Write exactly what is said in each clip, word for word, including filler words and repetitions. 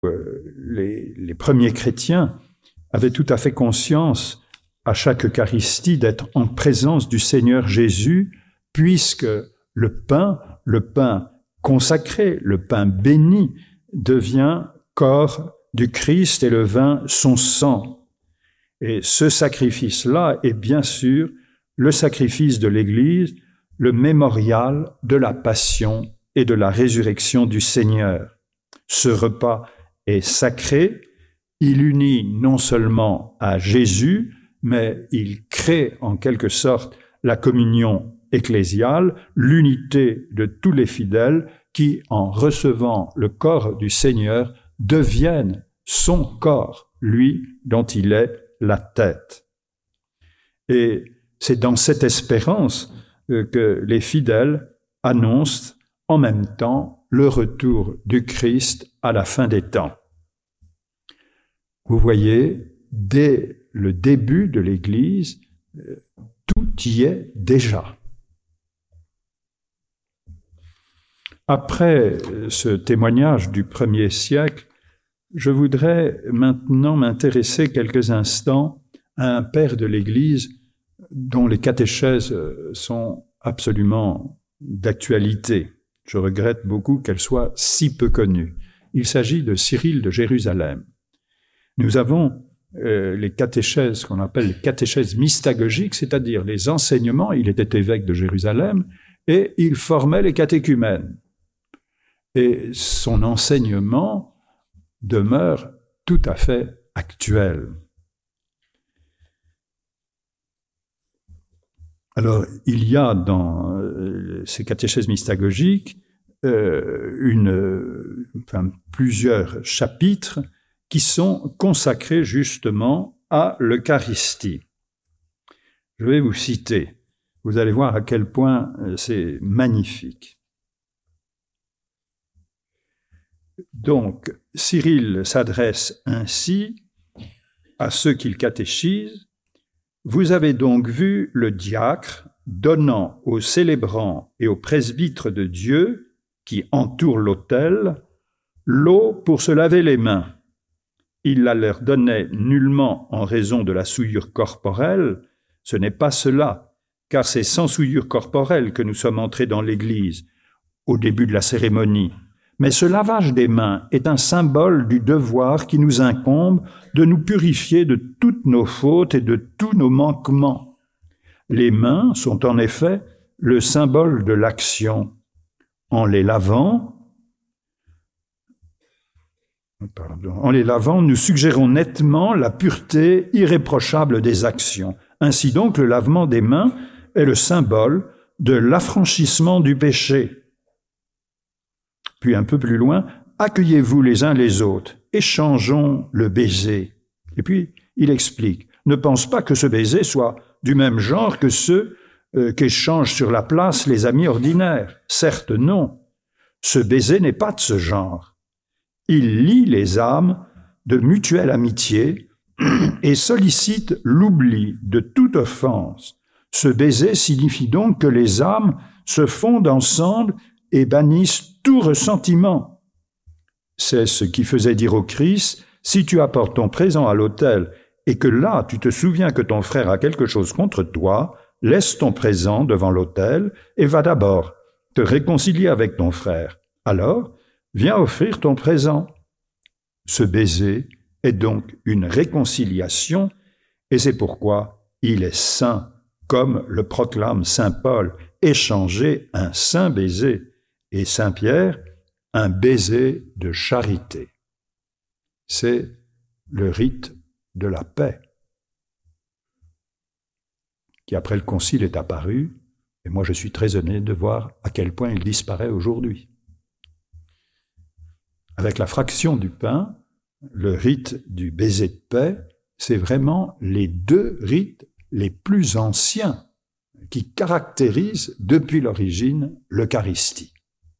euh, les, les premiers chrétiens avaient tout à fait conscience à chaque Eucharistie d'être en présence du Seigneur Jésus, puisque le pain, le pain consacré, le pain béni, devient corps du Christ et le vin son sang. Et ce sacrifice-là est bien sûr le sacrifice de l'Église, le mémorial de la passion et de la résurrection du Seigneur. Ce repas est sacré, il unit non seulement à Jésus, mais il crée en quelque sorte la communion ecclésiale, l'unité de tous les fidèles qui, en recevant le corps du Seigneur, deviennent son corps, lui dont il est la tête. Et c'est dans cette espérance que les fidèles annoncent en même temps le retour du Christ à la fin des temps. Vous voyez, dès le début de l'Église, tout y est déjà. Après ce témoignage du premier siècle, je voudrais maintenant m'intéresser quelques instants à un père de l'Église dont les catéchèses sont absolument d'actualité. Je regrette beaucoup qu'elles soient si peu connues. Il s'agit de Cyril de Jérusalem. Nous avons euh, les catéchèses qu'on appelle les catéchèses mystagogiques, c'est-à-dire les enseignements. Il était évêque de Jérusalem et il formait les catéchumènes. Et son enseignement demeure tout à fait actuel. Alors, il y a dans euh, ces catéchèses mystagogiques euh, une, enfin, plusieurs chapitres qui sont consacrés justement à l'Eucharistie. Je vais vous citer. Vous allez voir à quel point c'est magnifique. Donc, Cyril s'adresse ainsi à ceux qu'il catéchise. « Vous avez donc vu le diacre donnant aux célébrants et aux presbytres de Dieu qui entourent l'autel l'eau pour se laver les mains. Il la leur donnait nullement en raison de la souillure corporelle. Ce n'est pas cela, car c'est sans souillure corporelle que nous sommes entrés dans l'Église au début de la cérémonie. Mais ce lavage des mains est un symbole du devoir qui nous incombe de nous purifier de toutes nos fautes et de tous nos manquements. Les mains sont en effet le symbole de l'action. En les lavant, pardon, en les lavant, nous suggérons nettement la pureté irréprochable des actions. Ainsi donc, le lavement des mains est le symbole de l'affranchissement du péché. Puis un peu plus loin, accueillez-vous les uns les autres, échangeons le baiser. Et puis, il explique, ne pense pas que ce baiser soit du même genre que ceux euh, qu'échangent sur la place les amis ordinaires. Certes, non. Ce baiser n'est pas de ce genre. Il lie les âmes de mutuelle amitié et sollicite l'oubli de toute offense. Ce baiser signifie donc que les âmes se fondent ensemble et bannissent tout ressentiment. C'est ce qui faisait dire au Christ, si tu apportes ton présent à l'autel et que là tu te souviens que ton frère a quelque chose contre toi, laisse ton présent devant l'autel et va d'abord te réconcilier avec ton frère. Alors, viens offrir ton présent. Ce baiser est donc une réconciliation et c'est pourquoi il est saint, comme le proclame saint Paul, échanger un saint baiser. Et saint Pierre, un baiser de charité. C'est le rite de la paix qui, après le concile, est apparu, et moi je suis très honnête de voir à quel point il disparaît aujourd'hui. Avec la fraction du pain, le rite du baiser de paix, c'est vraiment les deux rites les plus anciens qui caractérisent depuis l'origine l'Eucharistie.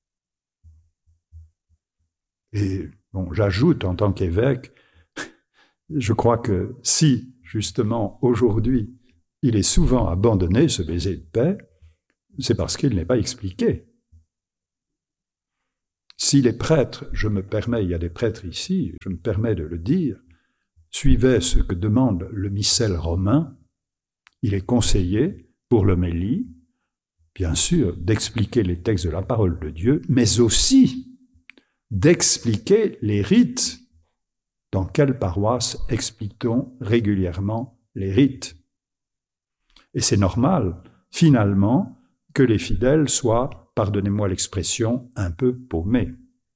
Et bon, j'ajoute en tant qu'évêque, je crois que si, justement, aujourd'hui, il est souvent abandonné, ce baiser de paix, c'est parce qu'il n'est pas expliqué. Si les prêtres, je me permets, il y a des prêtres ici, je me permets de le dire, suivaient ce que demande le missel romain, il est conseillé pour l'homélie, bien sûr, d'expliquer les textes de la parole de Dieu, mais aussi d'expliquer les rites. Dans quelle paroisse explique-t-on régulièrement les rites? Et c'est normal, finalement, que les fidèles soient, pardonnez-moi l'expression, un peu paumés.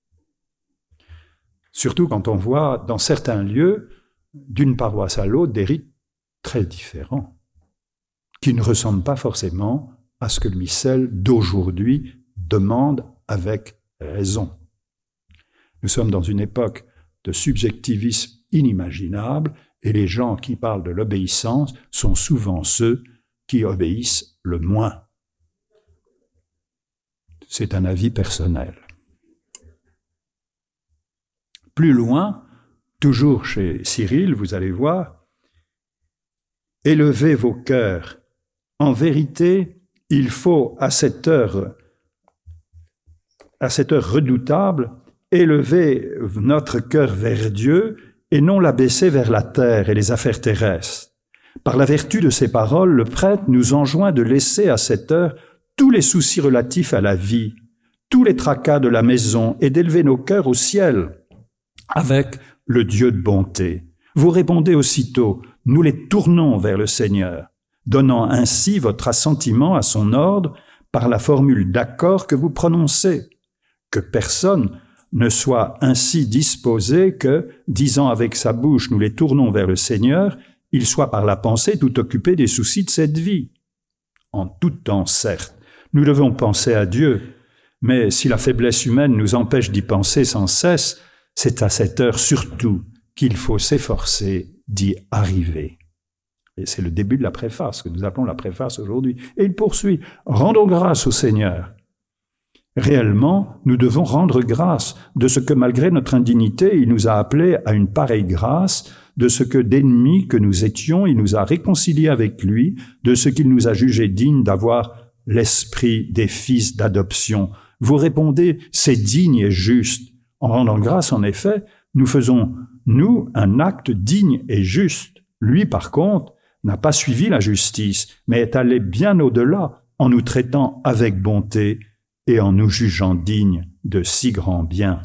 Surtout quand on voit dans certains lieux, d'une paroisse à l'autre, des rites très différents, qui ne ressemblent pas forcément à ce que le missel d'aujourd'hui demande avec raison. Nous sommes dans une époque de subjectivisme inimaginable et les gens qui parlent de l'obéissance sont souvent ceux qui obéissent le moins. C'est un avis personnel. Plus loin, toujours chez Cyril, vous allez voir, « Élevez vos cœurs. En vérité, il faut à cette heure, à cette heure redoutable, élever notre cœur vers Dieu et non l'abaisser vers la terre et les affaires terrestres. Par la vertu de ces paroles, le prêtre nous enjoint de laisser à cette heure tous les soucis relatifs à la vie, tous les tracas de la maison et d'élever nos cœurs au ciel avec le Dieu de bonté. Vous répondez aussitôt, nous les tournons vers le Seigneur, donnant ainsi votre assentiment à son ordre par la formule d'accord que vous prononcez. Que personne ne soit ainsi disposé que, disant avec sa bouche, nous les tournons vers le Seigneur, il soit par la pensée tout occupé des soucis de cette vie. En tout temps, certes, nous devons penser à Dieu, mais si la faiblesse humaine nous empêche d'y penser sans cesse, c'est à cette heure surtout qu'il faut s'efforcer d'y arriver. Et c'est le début de la préface, que nous appelons la préface aujourd'hui. Et il poursuit, « Rendons grâce au Seigneur ». Réellement, nous devons rendre grâce de ce que, malgré notre indignité, il nous a appelés à une pareille grâce, de ce que d'ennemis que nous étions, il nous a réconciliés avec lui, de ce qu'il nous a jugés dignes d'avoir l'esprit des fils d'adoption. Vous répondez, c'est digne et juste. En rendant grâce, en effet, nous faisons, nous, un acte digne et juste. Lui, par contre, n'a pas suivi la justice, mais est allé bien au-delà en nous traitant avec bonté et en nous jugeant dignes de si grands biens.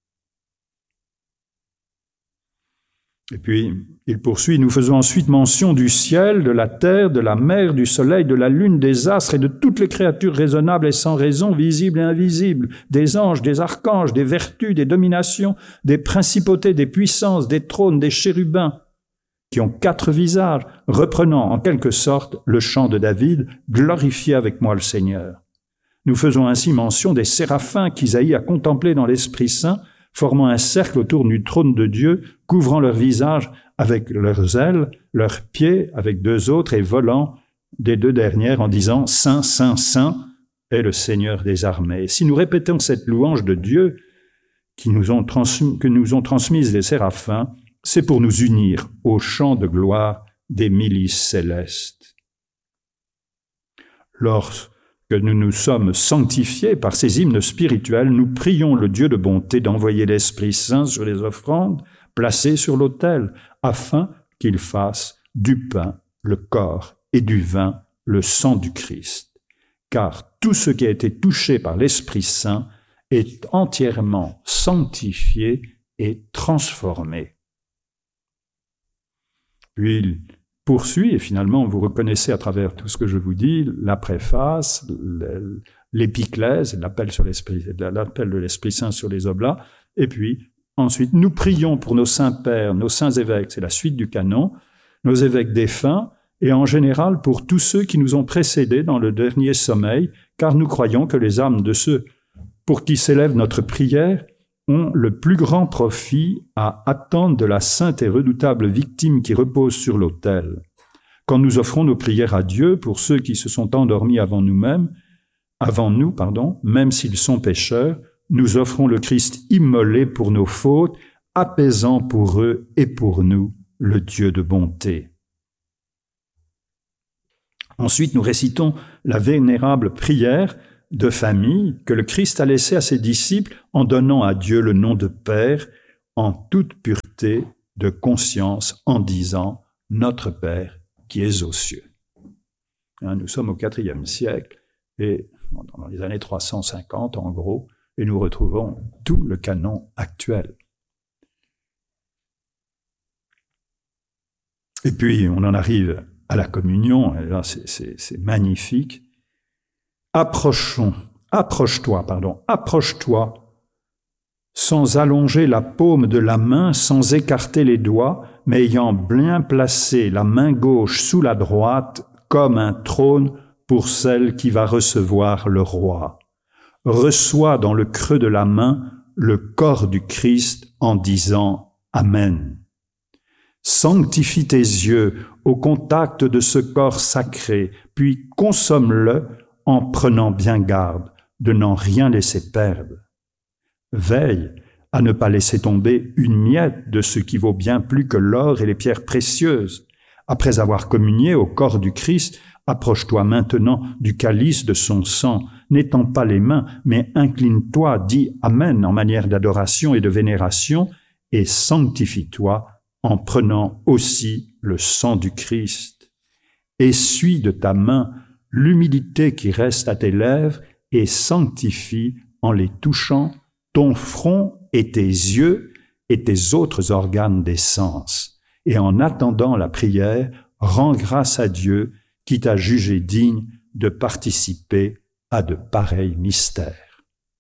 Et puis, il poursuit, nous faisons ensuite mention du ciel, de la terre, de la mer, du soleil, de la lune, des astres et de toutes les créatures raisonnables et sans raison, visibles et invisibles, des anges, des archanges, des vertus, des dominations, des principautés, des puissances, des trônes, des chérubins, qui ont quatre visages, reprenant en quelque sorte le chant de David, « Glorifiez avec moi le Seigneur ». Nous faisons ainsi mention des séraphins qu'Isaïe a contemplés dans l'Esprit Saint, formant un cercle autour du trône de Dieu, couvrant leur visage avec leurs ailes, leurs pieds avec deux autres et volant des deux dernières en disant « Saint, Saint, Saint est le Seigneur des armées ». Si nous répétons cette louange de Dieu qui nous ont transmis, que nous ont transmise les séraphins, c'est pour nous unir au chant de gloire des milices célestes. Lorsque nous nous sommes sanctifiés par ces hymnes spirituels, nous prions le Dieu de bonté d'envoyer l'Esprit Saint sur les offrandes placées sur l'autel, afin qu'il fasse du pain le corps et du vin le sang du Christ. Car tout ce qui a été touché par l'Esprit Saint est entièrement sanctifié et transformé. Puis il poursuit, et finalement vous reconnaissez à travers tout ce que je vous dis, la préface, l'épiclèse, l'appel sur l'esprit, l'appel de l'Esprit Saint sur les oblats, et puis ensuite nous prions pour nos saints pères, nos saints évêques, c'est la suite du canon, nos évêques défunts, et en général pour tous ceux qui nous ont précédés dans le dernier sommeil, car nous croyons que les âmes de ceux pour qui s'élève notre prière ont le plus grand profit à attendre de la sainte et redoutable victime qui repose sur l'autel. Quand nous offrons nos prières à Dieu pour ceux qui se sont endormis avant nous-mêmes, avant nous, pardon, même s'ils sont pécheurs, nous offrons le Christ immolé pour nos fautes, apaisant pour eux et pour nous le Dieu de bonté. Ensuite, nous récitons la vénérable prière de famille que le Christ a laissé à ses disciples en donnant à Dieu le nom de Père en toute pureté de conscience en disant « Notre Père qui es aux cieux ». Hein, nous sommes au quatrième siècle et dans les années trois cent cinquante en gros, et nous retrouvons tout le canon actuel. Et puis on en arrive à la communion, et là c'est, c'est, c'est magnifique. Approchons, approche-toi, pardon, approche-toi, sans allonger la paume de la main, sans écarter les doigts, mais ayant bien placé la main gauche sous la droite, comme un trône pour celle qui va recevoir le roi. Reçois dans le creux de la main le corps du Christ en disant « Amen ». Sanctifie tes yeux au contact de ce corps sacré, puis consomme-le en prenant bien garde de n'en rien laisser perdre. Veille à ne pas laisser tomber une miette de ce qui vaut bien plus que l'or et les pierres précieuses. Après avoir communié au corps du Christ, approche-toi maintenant du calice de son sang, n'étends pas les mains, mais incline-toi, dis Amen en manière d'adoration et de vénération, et sanctifie-toi en prenant aussi le sang du Christ. Essuie de ta main l'humidité qui reste à tes lèvres et sanctifie en les touchant ton front et tes yeux et tes autres organes des sens. Et en attendant la prière, rends grâce à Dieu qui t'a jugé digne de participer à de pareils mystères.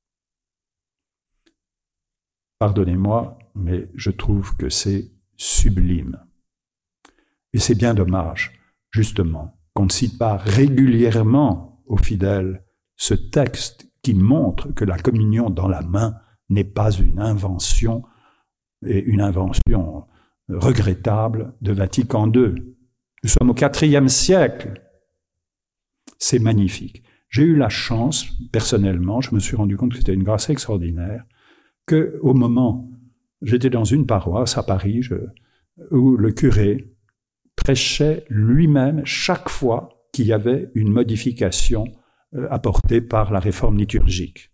Pardonnez-moi, mais je trouve que c'est sublime. Et c'est bien dommage, justement, qu'on ne cite pas régulièrement aux fidèles ce texte qui montre que la communion dans la main n'est pas une invention, et une invention regrettable de Vatican deux. Nous sommes au quatrième siècle. C'est magnifique. J'ai eu la chance, personnellement, je me suis rendu compte que c'était une grâce extraordinaire, qu'au moment, j'étais dans une paroisse à Paris, je, où le curé prêchait lui-même chaque fois qu'il y avait une modification euh, apportée par la réforme liturgique.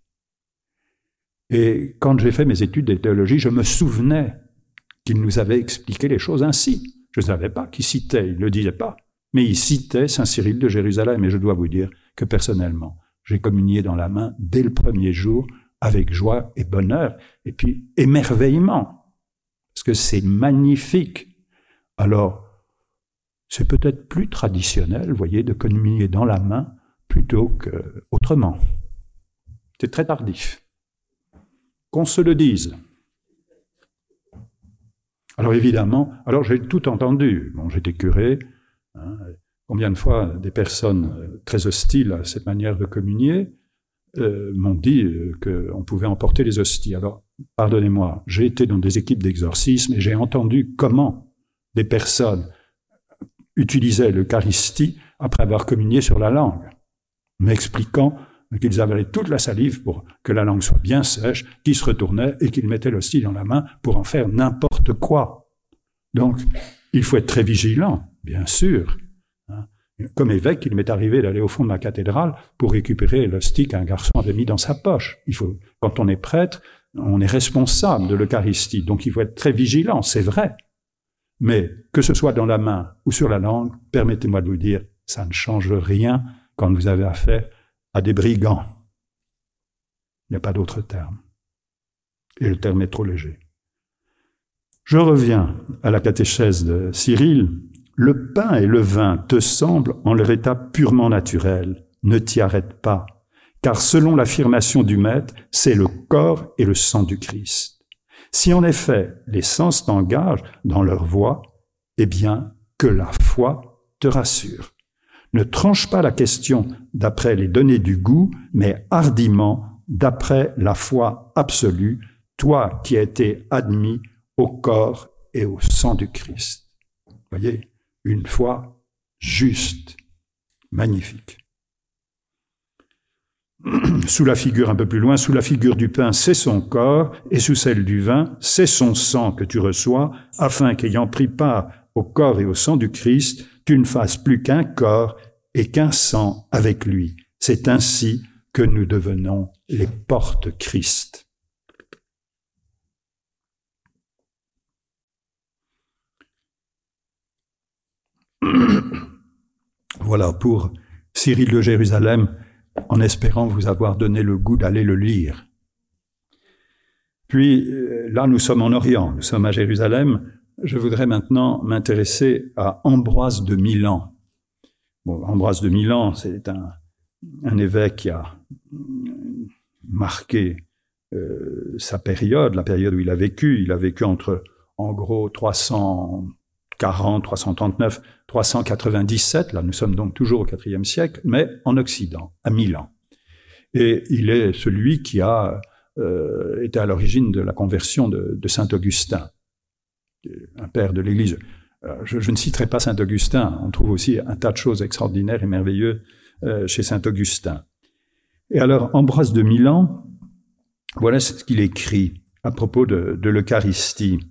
Et quand j'ai fait mes études de théologie, je me souvenais qu'il nous avait expliqué les choses ainsi. Je ne savais pas qu'il citait, il ne le disait pas, mais il citait Saint Cyril de Jérusalem. Et je dois vous dire que personnellement, j'ai communié dans la main dès le premier jour avec joie et bonheur, et puis émerveillement, parce que c'est magnifique. Alors, c'est peut-être plus traditionnel, vous voyez, de communier dans la main plutôt qu'autrement. C'est très tardif. Qu'on se le dise. Alors évidemment, alors j'ai tout entendu. Bon, j'étais curé. Hein, combien de fois des personnes très hostiles à cette manière de communier euh, m'ont dit euh, qu'on pouvait emporter les hosties. Alors, pardonnez-moi, j'ai été dans des équipes d'exorcisme et j'ai entendu comment des personnes utilisaient l'Eucharistie après avoir communié sur la langue, m'expliquant qu'ils avalaient toute la salive pour que la langue soit bien sèche, qu'ils se retournaient et qu'ils mettaient l'hostie dans la main pour en faire n'importe quoi. Donc, il faut être très vigilant, bien sûr. Comme évêque, il m'est arrivé d'aller au fond de ma cathédrale pour récupérer l'hostie qu'un garçon avait mis dans sa poche. Il faut, quand on est prêtre, on est responsable de l'Eucharistie, donc il faut être très vigilant, c'est vrai. Mais que ce soit dans la main ou sur la langue, permettez-moi de vous dire, ça ne change rien quand vous avez affaire à des brigands. Il n'y a pas d'autre terme. Et le terme est trop léger. Je reviens à la catéchèse de Cyril. Le pain et le vin te semblent en leur état purement naturel. Ne t'y arrête pas, car selon l'affirmation du Maître, c'est le corps et le sang du Christ. Si en effet les sens t'engagent dans leur voie, eh bien que la foi te rassure. Ne tranche pas la question d'après les données du goût, mais hardiment d'après la foi absolue, toi qui as été admis au corps et au sang du Christ. Voyez, une foi juste, magnifique. Sous la figure un peu plus loin, sous la figure du pain, c'est son corps, et sous celle du vin, c'est son sang que tu reçois, afin qu'ayant pris part au corps et au sang du Christ, tu ne fasses plus qu'un corps et qu'un sang avec lui. C'est ainsi que nous devenons les porte-Christ. Voilà pour Cyril de Jérusalem, en espérant vous avoir donné le goût d'aller le lire. Puis là, nous sommes en Orient, nous sommes à Jérusalem. Je voudrais maintenant m'intéresser à Ambroise de Milan. Bon, Ambroise de Milan, c'est un, un évêque qui a marqué euh, sa période, la période où il a vécu. Il a vécu entre, en gros, trois cent quarante, trois cent trente-neuf, trois cent quatre-vingt-dix-sept. Là, nous sommes donc toujours au quatrième siècle, mais en Occident, à Milan. Et il est celui qui a euh, été à l'origine de la conversion de, de saint Augustin, un père de l'Église. Je, je ne citerai pas saint Augustin, on trouve aussi un tas de choses extraordinaires et merveilleuses euh, chez saint Augustin. Et alors, Ambroise de Milan, voilà ce qu'il écrit à propos de, de l'Eucharistie.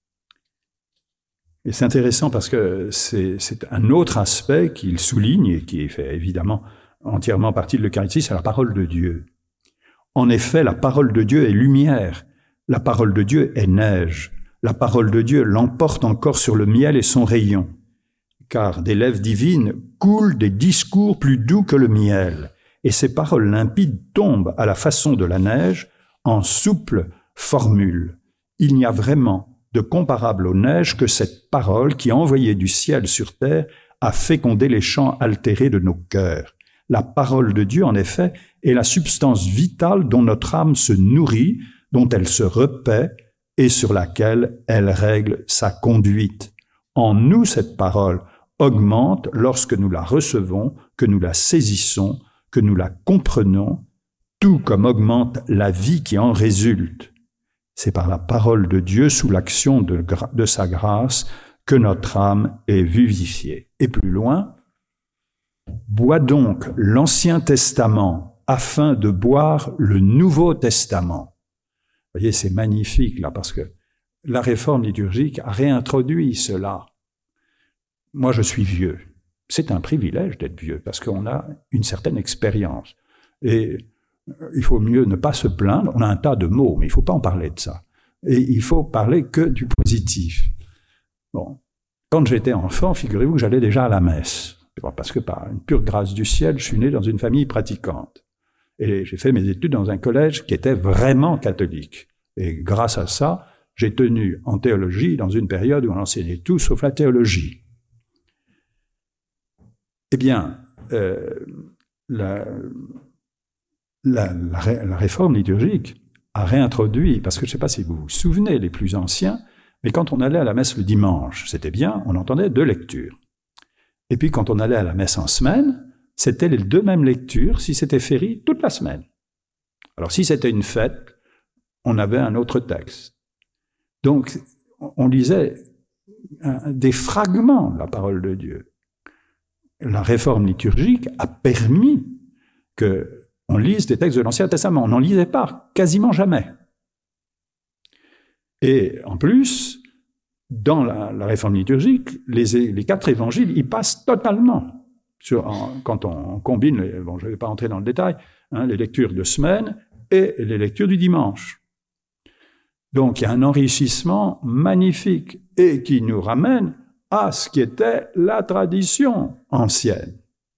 Et c'est intéressant parce que c'est, c'est un autre aspect qu'il souligne et qui fait évidemment entièrement partie de l'Eucharistie, c'est la parole de Dieu. En effet, la parole de Dieu est lumière, la parole de Dieu est neige. La parole de Dieu l'emporte encore sur le miel et son rayon, car des lèvres divines coulent des discours plus doux que le miel, et ces paroles limpides tombent à la façon de la neige en souples formules. Il n'y a vraiment de comparable aux neiges que cette parole qui, envoyée du ciel sur terre, a fécondé les champs altérés de nos cœurs. La parole de Dieu, en effet, est la substance vitale dont notre âme se nourrit, dont elle se repaît, et sur laquelle elle règle sa conduite. En nous, cette parole augmente lorsque nous la recevons, que nous la saisissons, que nous la comprenons, tout comme augmente la vie qui en résulte. C'est par la parole de Dieu, sous l'action de, de sa grâce, que notre âme est vivifiée. Et plus loin, « Bois donc l'Ancien Testament afin de boire le Nouveau Testament. » Vous voyez, c'est magnifique là, parce que la réforme liturgique a réintroduit cela. Moi, je suis vieux. C'est un privilège d'être vieux, parce qu'on a une certaine expérience. Et il faut mieux ne pas se plaindre. On a un tas de mots, mais il ne faut pas en parler de ça. Et il faut parler que du positif. Bon. Quand j'étais enfant, figurez-vous que j'allais déjà à la messe. Parce que par une pure grâce du ciel, je suis né dans une famille pratiquante. Et j'ai fait mes études dans un collège qui était vraiment catholique. Et grâce à ça, j'ai tenu en théologie dans une période où on enseignait tout sauf la théologie. Eh bien, euh, la, la, la, la réforme liturgique a réintroduit, parce que je ne sais pas si vous vous souvenez, les plus anciens, mais quand on allait à la messe le dimanche, c'était bien, on entendait deux lectures. Et puis quand on allait à la messe en semaine, c'était les deux mêmes lectures si c'était férié toute la semaine. Alors si c'était une fête, on avait un autre texte. Donc on lisait un, des fragments de la parole de Dieu. La réforme liturgique a permis qu'on lise des textes de l'Ancien Testament. On n'en lisait pas, quasiment jamais. Et en plus, dans la, la réforme liturgique, les, les quatre évangiles y passent totalement. Sur, en, quand on combine, les, bon, je ne vais pas entrer dans le détail, hein, les lectures de semaine et les lectures du dimanche. Donc il y a un enrichissement magnifique et qui nous ramène à ce qui était la tradition ancienne.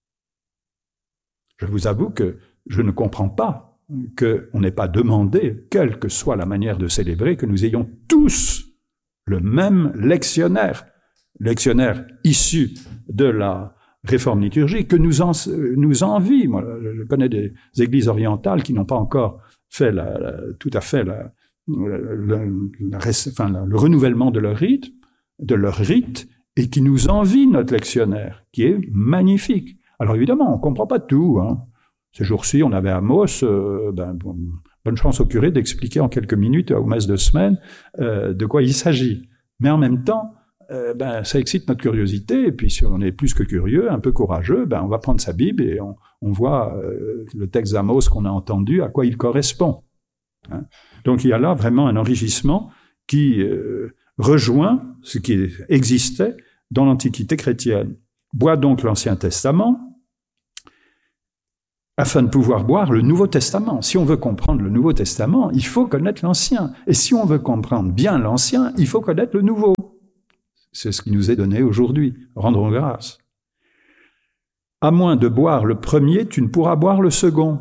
Je vous avoue que je ne comprends pas qu'on n'ait pas demandé, quelle que soit la manière de célébrer, que nous ayons tous le même lectionnaire, lectionnaire issu de la réforme liturgique, que nous, en, nous envie. Moi, je connais des églises orientales qui n'ont pas encore fait la, la, tout à fait la, la, la, la, enfin, la, le renouvellement de leur rite, de leur rite, et qui nous envient notre lectionnaire, qui est magnifique. Alors évidemment, on ne comprend pas tout. Hein. Ces jours-ci, on avait Amos, euh, ben, bon, bonne chance au curé d'expliquer en quelques minutes aux messes de semaine euh, de quoi il s'agit. Mais en même temps, euh, ben, ça excite notre curiosité, et puis si on est plus que curieux, un peu courageux, ben, on va prendre sa Bible et on, on voit euh, le texte d'Amos qu'on a entendu, à quoi il correspond. Hein. Donc il y a là vraiment un enrichissement qui euh, rejoint ce qui existait dans l'Antiquité chrétienne. Bois donc l'Ancien Testament. afin de pouvoir boire le Nouveau Testament. Si on veut comprendre le Nouveau Testament, il faut connaître l'Ancien. Et si on veut comprendre bien l'Ancien, il faut connaître le Nouveau. C'est ce qui nous est donné aujourd'hui. Rendons grâce. À moins de boire le premier, tu ne pourras boire le second.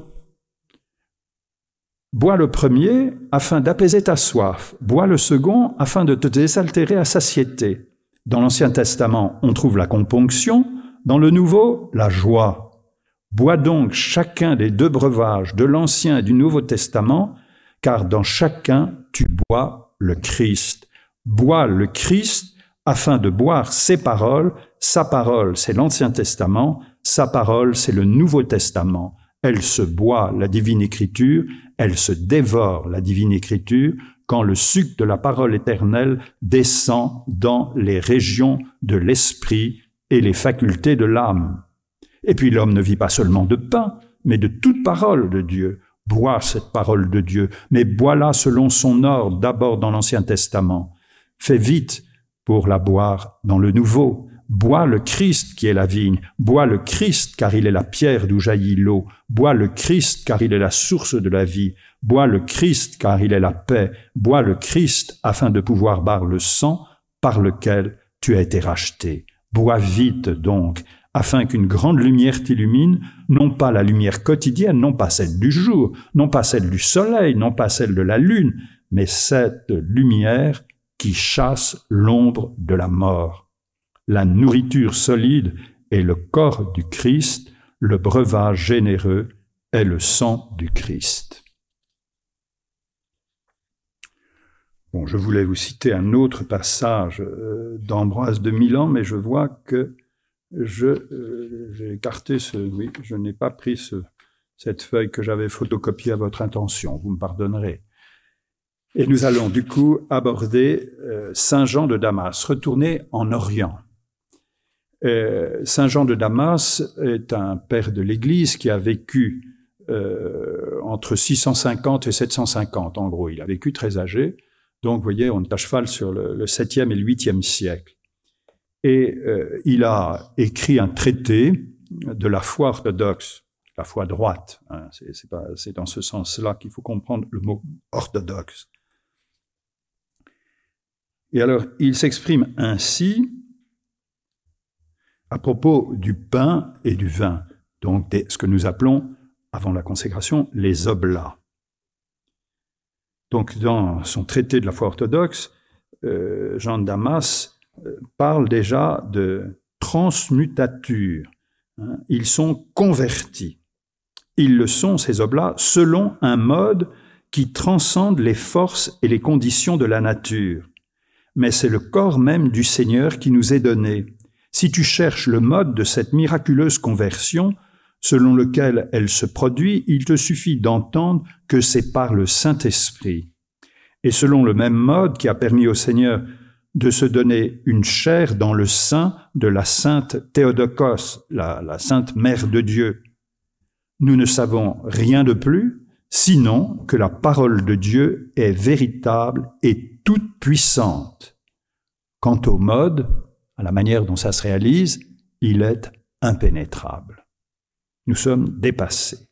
Bois le premier afin d'apaiser ta soif. Bois le second afin de te désaltérer à satiété. Dans l'Ancien Testament, on trouve la componction. Dans le Nouveau, la joie. Bois donc chacun des deux breuvages de l'Ancien et du Nouveau Testament, car dans chacun tu bois le Christ. Bois le Christ afin de boire ses paroles. Sa parole, c'est l'Ancien Testament. Sa parole, c'est le Nouveau Testament. Elle se boit la divine écriture, elle se dévore la divine écriture, quand le suc de la parole éternelle descend dans les régions de l'esprit et les facultés de l'âme. Et puis l'homme ne vit pas seulement de pain, mais de toute parole de Dieu. Bois cette parole de Dieu, mais bois-la selon son ordre, d'abord dans l'Ancien Testament. Fais vite pour la boire dans le Nouveau. Bois le Christ qui est la vigne. Bois le Christ car il est la pierre d'où jaillit l'eau. Bois le Christ car il est la source de la vie. Bois le Christ car il est la paix. Bois le Christ afin de pouvoir boire le sang par lequel tu as été racheté. Bois vite donc, afin qu'une grande lumière t'illumine, non pas la lumière quotidienne, non pas celle du jour, non pas celle du soleil, non pas celle de la lune, mais cette lumière qui chasse l'ombre de la mort. La nourriture solide est le corps du Christ, le breuvage généreux est le sang du Christ. Bon, je voulais vous citer un autre passage d'Ambroise de Milan, mais je vois que je, euh, j'ai écarté ce, oui, je n'ai pas pris ce, cette feuille que j'avais photocopiée à votre intention, vous me pardonnerez. Et nous allons du coup aborder euh, Saint Jean de Damas, retourner en Orient. Euh, Saint Jean de Damas est un père de l'Église qui a vécu euh, entre six cent cinquante et sept cent cinquante, en gros. Il a vécu très âgé, donc vous voyez, on est à cheval sur le, le septième et le huitième siècle. Et euh, il a écrit un traité de la foi orthodoxe, la foi droite. Hein, c'est, c'est, pas, c'est dans ce sens-là qu'il faut comprendre le mot orthodoxe. Et alors, il s'exprime ainsi à propos du pain et du vin, donc des, ce que nous appelons, avant la consécration, les oblats. Donc, dans son traité de la foi orthodoxe, euh, Jean de Damas parle déjà de transmutature. Hein, ils sont convertis. Ils le sont, ces oblats, selon un mode qui transcende les forces et les conditions de la nature. Mais c'est le corps même du Seigneur qui nous est donné. Si tu cherches le mode de cette miraculeuse conversion, selon lequel elle se produit, il te suffit d'entendre que c'est par le Saint-Esprit. Et selon le même mode qui a permis au Seigneur de se donner une chair dans le sein de la sainte Théotokos, la, la sainte Mère de Dieu. Nous ne savons rien de plus, sinon que la parole de Dieu est véritable et toute puissante. Quant au mode, à la manière dont ça se réalise, il est impénétrable. Nous sommes dépassés.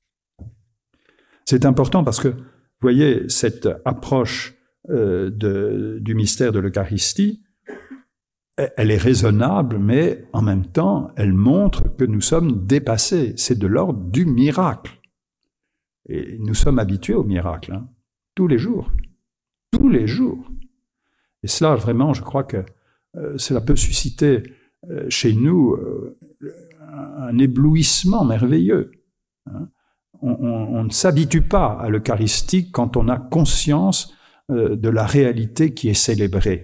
C'est important parce que, vous voyez, cette approche euh, de, du mystère de l'Eucharistie, elle est raisonnable, mais en même temps, elle montre que nous sommes dépassés. C'est de l'ordre du miracle. Et nous sommes habitués au miracle, hein, tous les jours. Tous les jours. Et cela, vraiment, je crois que euh, cela peut susciter euh, chez nous euh, un éblouissement merveilleux. Hein. On, on, on ne s'habitue pas à l'Eucharistie quand on a conscience euh, de la réalité qui est célébrée.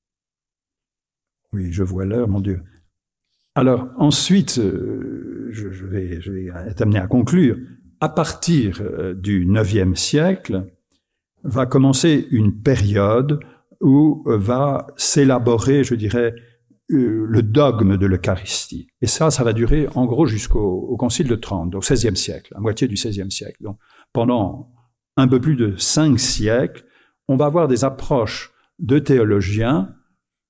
Oui, je vois l'heure, mon Dieu. Alors, ensuite, euh, je, je, vais, je vais être amené à conclure. À partir euh, du neuvième siècle, va commencer une période où euh, va s'élaborer, je dirais, euh, le dogme de l'Eucharistie. Et ça, ça va durer en gros jusqu'au au Concile de Trente, donc seizième siècle, la moitié du seizième siècle. Donc, pendant un peu plus de cinq siècles, on va avoir des approches de théologiens.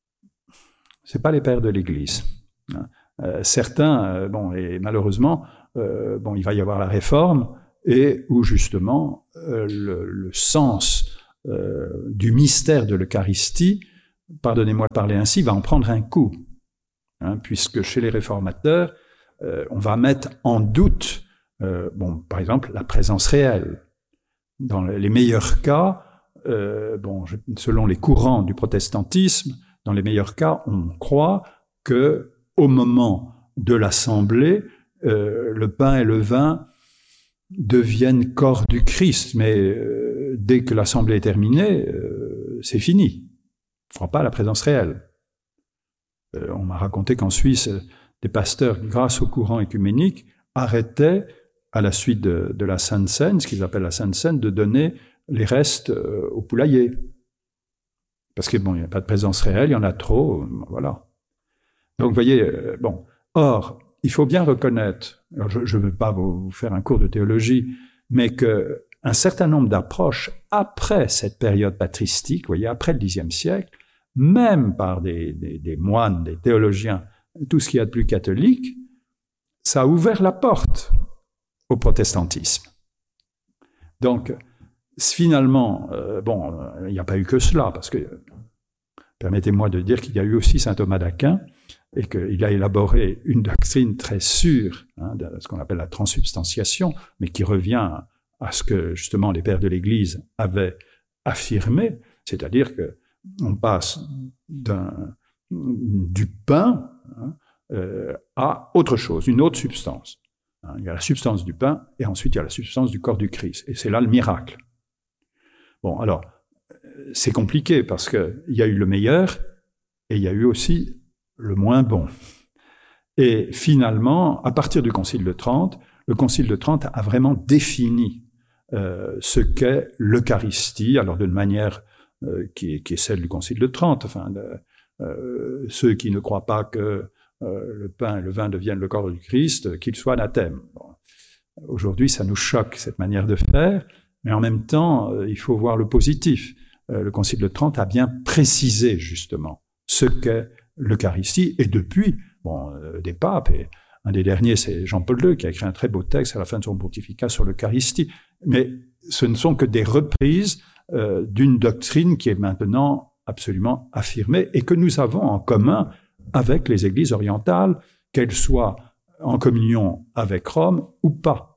C'est pas les pères de l'Église. Euh, certains, euh, bon, et malheureusement, euh, bon, il va y avoir la réforme, et où justement euh, le, le sens euh, du mystère de l'Eucharistie, pardonnez-moi de parler ainsi, va en prendre un coup, hein, puisque chez les réformateurs, euh, on va mettre en doute, euh, bon, par exemple, la présence réelle. Dans les meilleurs cas, euh, bon, je, selon les courants du protestantisme, dans les meilleurs cas, on croit que au moment de l'assemblée, euh, le pain et le vin deviennent corps du Christ, mais euh, dès que l'assemblée est terminée, euh, c'est fini. On ne fera pas la présence réelle. Euh, on m'a raconté qu'en Suisse, des pasteurs, grâce au courant écuménique, arrêtaient, à la suite de, de la Sainte Seine, ce qu'ils appellent la Sainte Seine, de donner les restes euh, au poulailler. Parce que bon, il n'y a pas de présence réelle, il y en a trop, voilà. Donc, vous voyez, euh, bon. Or, il faut bien reconnaître, alors je ne veux pas vous faire un cours de théologie, mais qu'un certain nombre d'approches après cette période patristique, vous voyez, après le dixième siècle, même par des, des, des moines, des théologiens, tout ce qu'il y a de plus catholique, ça a ouvert la porte au protestantisme. Donc, finalement, euh, bon, il n'y a pas eu que cela, parce que, permettez-moi de dire qu'il y a eu aussi saint Thomas d'Aquin, et qu'il a élaboré une doctrine très sûre, hein, de ce qu'on appelle la transsubstantiation, mais qui revient à ce que, justement, les pères de l'Église avaient affirmé, c'est-à-dire que on passe d'un, du pain hein, euh, à autre chose, une autre substance. Hein, il y a la substance du pain, et ensuite il y a la substance du corps du Christ, et c'est là le miracle. Bon, alors, c'est compliqué, parce qu'il y a eu le meilleur, et il y a eu aussi le moins bon. Et finalement, à partir du Concile de Trente, le Concile de Trente a vraiment défini euh, ce qu'est l'Eucharistie, alors d'une manière euh, qui, est, qui est celle du Concile de Trente, enfin, de, euh, ceux qui ne croient pas que euh, le pain et le vin deviennent le corps du Christ, qu'ils soient anathèmes. Bon. Aujourd'hui, ça nous choque, cette manière de faire, mais en même temps, euh, il faut voir le positif. Euh, le Concile de Trente a bien précisé, justement, ce qu'est l'Eucharistie, et depuis, bon, euh, des papes, et un des derniers, c'est Jean-Paul deux, qui a écrit un très beau texte à la fin de son pontificat sur l'Eucharistie, mais ce ne sont que des reprises euh, d'une doctrine qui est maintenant absolument affirmée, et que nous avons en commun avec les églises orientales, qu'elles soient en communion avec Rome ou pas.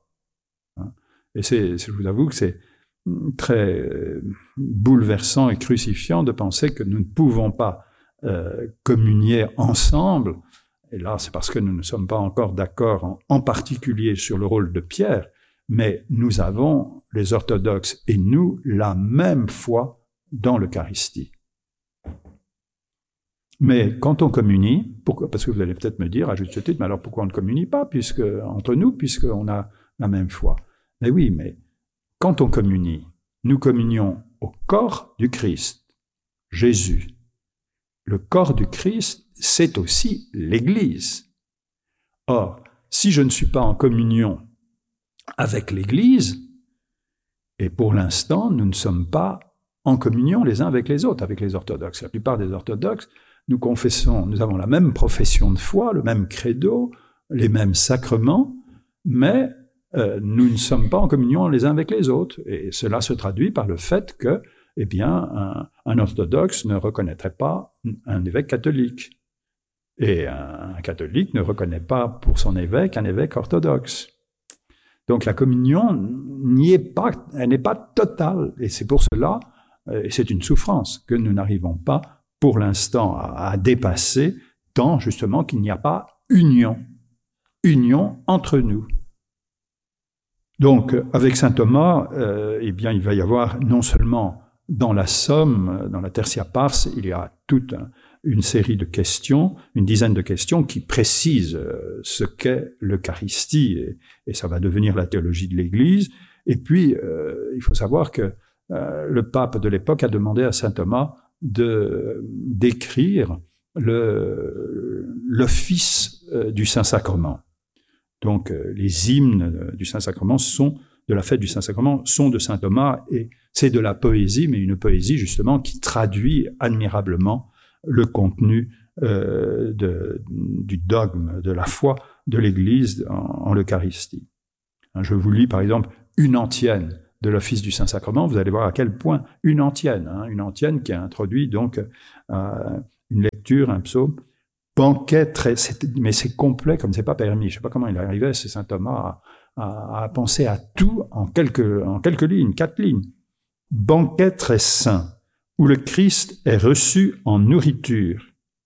Et c'est, je vous avoue que c'est très bouleversant et crucifiant de penser que nous ne pouvons pas Euh, communier ensemble, et là c'est parce que nous ne sommes pas encore d'accord en, en particulier sur le rôle de Pierre, mais nous avons, les orthodoxes et nous, la même foi dans l'Eucharistie. Mais quand on communie, pourquoi, parce que vous allez peut-être me dire à juste titre, mais alors pourquoi on ne communie pas puisque, entre nous, puisqu'on a la même foi? Mais oui, mais quand on communie, nous communions au corps du Christ, Jésus. Le corps du Christ, c'est aussi l'Église. Or, si je ne suis pas en communion avec l'Église, et pour l'instant, nous ne sommes pas en communion les uns avec les autres, avec les orthodoxes. La plupart des orthodoxes, nous confessons, nous avons la même profession de foi, le même credo, les mêmes sacrements, mais euh, nous ne sommes pas en communion les uns avec les autres. Et cela se traduit par le fait que eh bien, un, un orthodoxe ne reconnaîtrait pas un évêque catholique. Et un, un catholique ne reconnaît pas pour son évêque un évêque orthodoxe. Donc la communion n'y est pas, elle n'est pas totale. Et c'est pour cela, et c'est une souffrance, que nous n'arrivons pas, pour l'instant, à, à dépasser, tant justement qu'il n'y a pas union. Union entre nous. Donc, avec saint Thomas, euh, eh bien, il va y avoir non seulement dans la Somme, dans la Tertia Pars, il y a toute une série de questions, une dizaine de questions qui précisent ce qu'est l'Eucharistie, et, et ça va devenir la théologie de l'Église. Et puis, euh, il faut savoir que euh, le pape de l'époque a demandé à saint Thomas de d'écrire le, l'office euh, du Saint-Sacrement. Donc, euh, les hymnes du Saint-Sacrement sont de la fête du Saint-Sacrement sont de saint Thomas, et c'est de la poésie, mais une poésie justement qui traduit admirablement le contenu euh, de, du dogme, de la foi de l'Église en, en l'Eucharistie. Je vous lis par exemple une antienne de l'Office du Saint-Sacrement, vous allez voir à quel point une antienne, hein, une antienne qui a introduit donc euh, une lecture, un psaume, banquet très, c'est, mais c'est complet comme c'est pas permis. Je sais pas comment il arrivait, c'est saint Thomas, à, à, à penser à tout en quelques, en quelques lignes, quatre lignes. Banquet très saint, où le Christ est reçu en nourriture.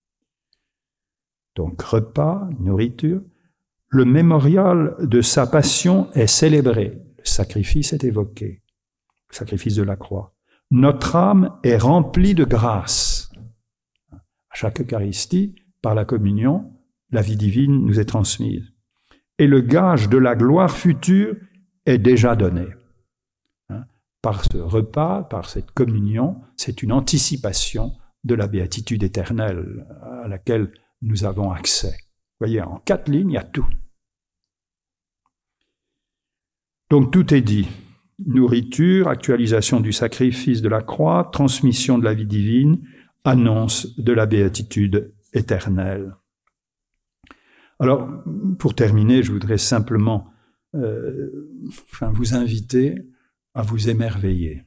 Donc repas, nourriture. Le mémorial de sa passion est célébré. Le sacrifice est évoqué. Le sacrifice de la croix. Notre âme est remplie de grâce. À chaque Eucharistie, par la communion, la vie divine nous est transmise. Et le gage de la gloire future est déjà donné. Par ce repas, par cette communion, c'est une anticipation de la béatitude éternelle à laquelle nous avons accès. Vous voyez, en quatre lignes, il y a tout. Donc tout est dit. Nourriture, actualisation du sacrifice de la croix, transmission de la vie divine, annonce de la béatitude éternelle. Alors, pour terminer, je voudrais simplement euh, enfin, vous inviter à vous émerveiller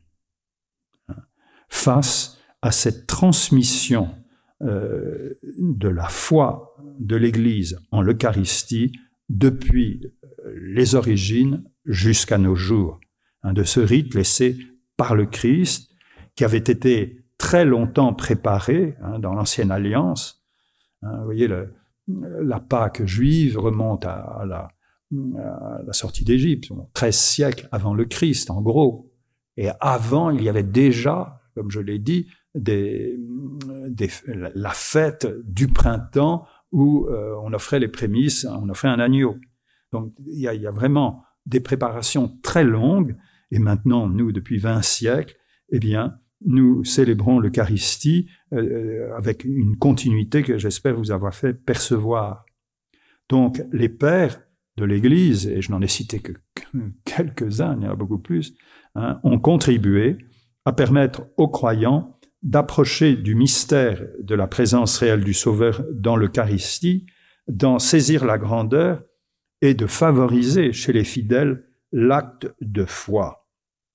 face à cette transmission euh, de la foi de l'Église en l'Eucharistie depuis les origines jusqu'à nos jours, hein, de ce rite laissé par le Christ, qui avait été très longtemps préparé hein, dans l'Ancienne Alliance. Hein, vous voyez, le, la Pâque juive remonte à, à, la, à la sortie d'Égypte, treize siècles avant le Christ, en gros. Et avant, il y avait déjà, comme je l'ai dit, des, des, la fête du printemps où euh, on offrait les prémices, on offrait un agneau. Donc, il y a, il y a vraiment des préparations très longues, et maintenant, nous, depuis vingt siècles, eh bien, nous célébrons l'Eucharistie euh, avec une continuité que j'espère vous avoir fait percevoir. Donc, les pères de l'Église, et je n'en ai cité que quelques-uns, il y en a beaucoup plus, hein, ont contribué à permettre aux croyants d'approcher du mystère de la présence réelle du Sauveur dans l'Eucharistie, d'en saisir la grandeur et de favoriser chez les fidèles l'acte de foi.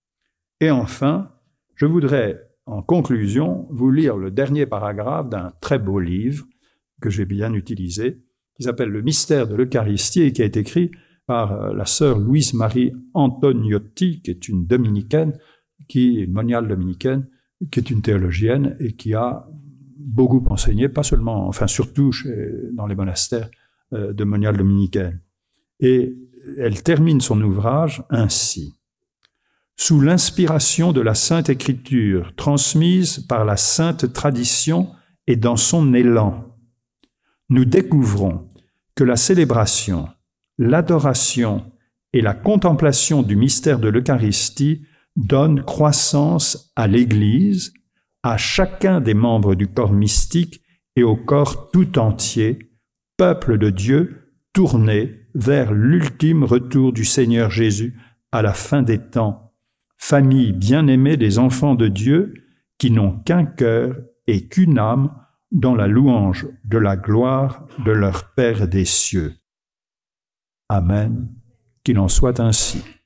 Et enfin, je voudrais, en conclusion, vous lire le dernier paragraphe d'un très beau livre que j'ai bien utilisé, qui s'appelle « Le mystère de l'Eucharistie » et qui a été écrit par la sœur Louise-Marie Antoniotti, qui est une dominicaine, qui est une moniale dominicaine, qui est une théologienne et qui a beaucoup enseigné, pas seulement, enfin surtout chez, dans les monastères euh, de moniales dominicaines. Et elle termine son ouvrage ainsi. Sous l'inspiration de la Sainte Écriture, transmise par la Sainte Tradition et dans son élan, nous découvrons que la célébration, l'adoration et la contemplation du mystère de l'Eucharistie donnent croissance à l'Église, à chacun des membres du corps mystique et au corps tout entier, peuple de Dieu tourné vers l'ultime retour du Seigneur Jésus à la fin des temps, famille bien-aimée des enfants de Dieu qui n'ont qu'un cœur et qu'une âme dans la louange de la gloire de leur Père des cieux. Amen. Qu'il en soit ainsi.